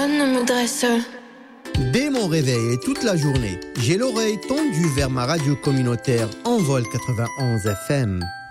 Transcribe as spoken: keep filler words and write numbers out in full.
personne ne me dresse. Dès mon réveil et toute la journée, j'ai l'oreille tendue vers ma radio communautaire Envol quatre-vingt-onze F M.